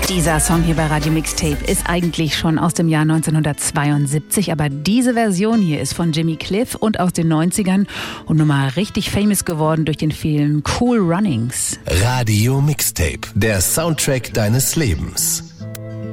Dieser Song hier bei Radio Mixtape ist eigentlich schon aus dem Jahr 1972, aber diese Version hier ist von Jimmy Cliff und aus den 90ern und nun mal richtig famous geworden durch den Film Cool Runnings. Radio Mixtape, der Soundtrack deines Lebens.